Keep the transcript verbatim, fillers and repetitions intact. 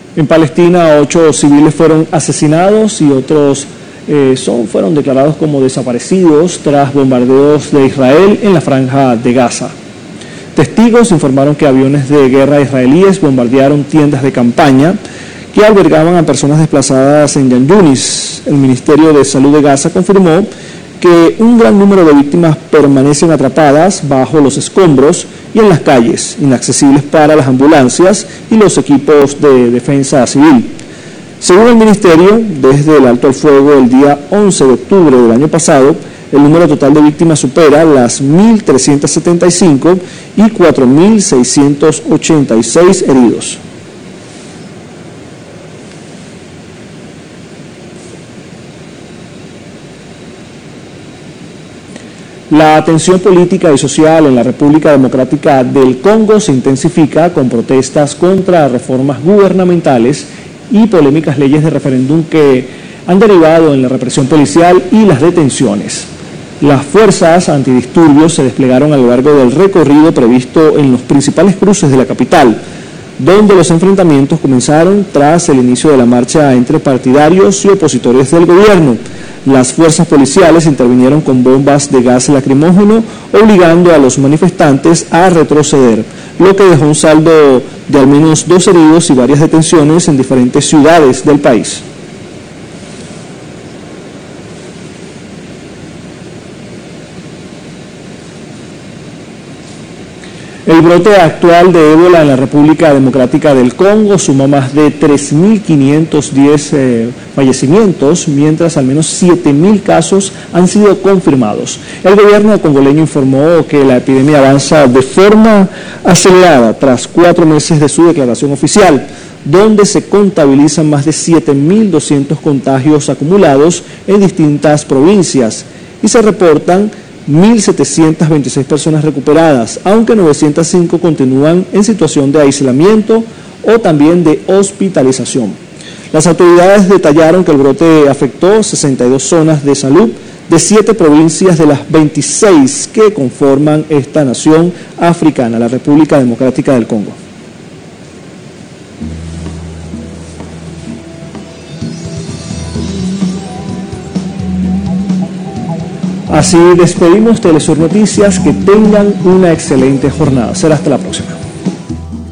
En Palestina, ocho civiles fueron asesinados y otros eh, son, fueron declarados como desaparecidos tras bombardeos de Israel en la franja de Gaza. Testigos informaron que aviones de guerra israelíes bombardearon tiendas de campaña que albergaban a personas desplazadas en Yan Yunis. El Ministerio de Salud de Gaza confirmó que un gran número de víctimas permanecen atrapadas bajo los escombros y en las calles, inaccesibles para las ambulancias y los equipos de defensa civil. Según el Ministerio, desde el alto al fuego el día once de octubre del año pasado, el número total de víctimas supera las mil trescientos setenta y cinco y cuatro mil seiscientos ochenta y seis heridos. La tensión política y social en la República Democrática del Congo se intensifica con protestas contra reformas gubernamentales y polémicas leyes de referéndum que han derivado en la represión policial y las detenciones. Las fuerzas antidisturbios se desplegaron a lo largo del recorrido previsto en los principales cruces de la capital, donde los enfrentamientos comenzaron tras el inicio de la marcha entre partidarios y opositores del gobierno. Las fuerzas policiales intervinieron con bombas de gas lacrimógeno, obligando a los manifestantes a retroceder, lo que dejó un saldo de al menos dos heridos y varias detenciones en diferentes ciudades del país. El brote actual de ébola en la República Democrática del Congo suma más de tres mil quinientos diez eh, fallecimientos, mientras al menos siete mil casos han sido confirmados. El gobierno congoleño informó que la epidemia avanza de forma acelerada tras cuatro meses de su declaración oficial, donde se contabilizan más de siete mil doscientos contagios acumulados en distintas provincias y se reportan mil setecientas veintiséis personas recuperadas, aunque novecientas cinco continúan en situación de aislamiento o también de hospitalización. Las autoridades detallaron que el brote afectó sesenta y dos zonas de salud de siete provincias de las veintiséis que conforman esta nación africana, la República Democrática del Congo. Así despedimos Telesur Noticias. Que tengan una excelente jornada. Será hasta la próxima.